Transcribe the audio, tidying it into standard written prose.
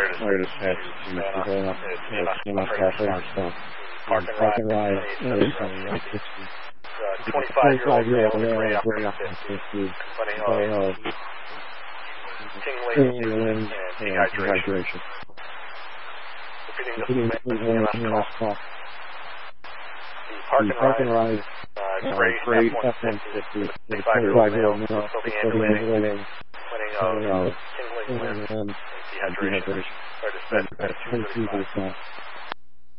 Fire dispatch to going up halfway on stop. Park and ride, 25-year-old male, bring up on 50, complaining of tingling limbs and dehydration. Repeating the last call. The park and ride, Gray F-150, 25-year-old male, complaining of tingling limbs and dehydration. Fire dispatch 22 by